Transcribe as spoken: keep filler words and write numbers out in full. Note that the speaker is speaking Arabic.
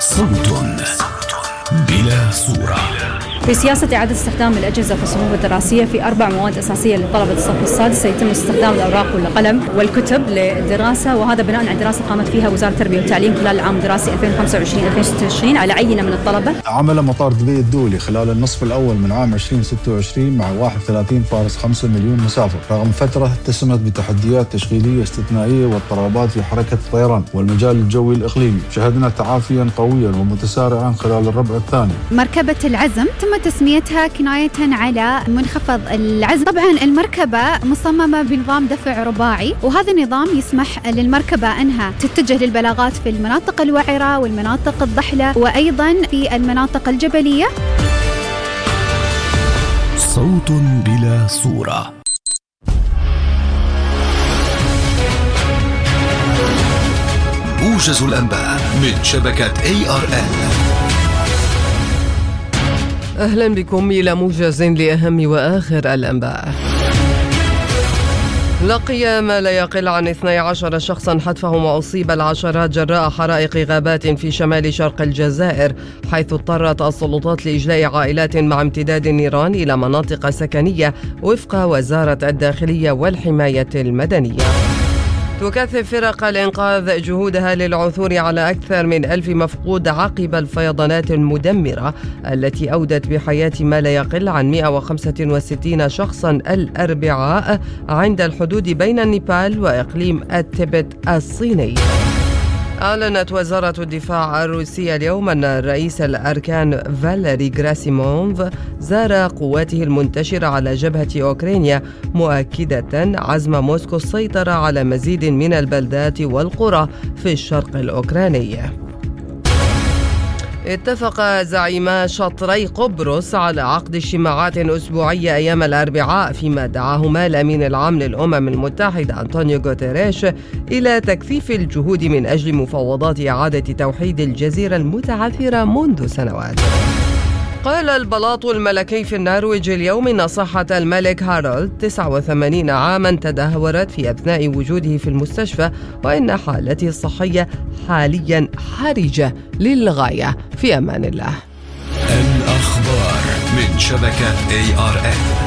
صوت بلا صورة. في سياسة إعادة استخدام الأجهزة في الصفوف الدراسية في أربع مواد أساسية لطلبة الصف السادس سيتم استخدام الأوراق والقلم والكتب للدراسة، وهذا بناء على دراسة قامت فيها وزارة التربية والتعليم خلال العام الدراسي ألفين وخمسة وعشرين ألفين وستة وعشرين على عينة من الطلبة. عمل مطار دبي الدولي خلال النصف الأول من عام ألفين وستة وعشرين مع واحد وثلاثين فاصلة خمسة مليون مسافر، رغم فترة اتسمت بتحديات تشغيلية استثنائية واضطرابات في حركة الطيران والمجال الجوي الإقليمي. شهدنا تعافيا قويا ومتسارعا خلال الربع الثاني. مركبة العزم تم تسميتها كناية على منخفض العزم. طبعا المركبة مصممة بنظام دفع رباعي، وهذا النظام يسمح للمركبة أنها تتجه للبلاغات في المناطق الوعرة والمناطق الضحلة وأيضا في المناطق الجبلية. صوت بلا صورة. موجز الأنباء من شبكة إيه آر إل. أهلا بكم إلى موجز لأهم وآخر الأنباء. لقي ما لا يقل عن اثني عشر شخصا حتفهم وأصيب العشرات جراء حرائق غابات في شمال شرق الجزائر، حيث اضطرت السلطات لإجلاء عائلات مع امتداد النيران إلى مناطق سكنية وفق وزارة الداخلية والحماية المدنية. تكثف فرق الإنقاذ جهودها للعثور على أكثر من ألف مفقود عقب الفيضانات المدمرة التي أودت بحياة ما لا يقل عن مئة وخمسة وستين شخصا الأربعاء عند الحدود بين النيبال وإقليم التبت الصيني. أعلنت وزارة الدفاع الروسية اليوم أن رئيس الأركان فاليري غراسيموف زار قواته المنتشرة على جبهة أوكرانيا، مؤكدة عزم موسكو السيطرة على مزيد من البلدات والقرى في الشرق الأوكراني. اتفق زعيما شطري قبرص على عقد اجتماعات أسبوعية أيام الأربعاء، فيما دعاهما الأمين العام للأمم المتحدة أنطونيو غوتيريش إلى تكثيف الجهود من أجل مفاوضات إعادة توحيد الجزيرة المتعثرة منذ سنوات. قال البلاط الملكي في النرويج اليوم إن صحة الملك هارولد تسعة وثمانين عاما تدهورت في أثناء وجوده في المستشفى، وإن حالته الصحية حاليا حرجة للغاية. في أمان الله. الأخبار من شبكة إيه آر إل.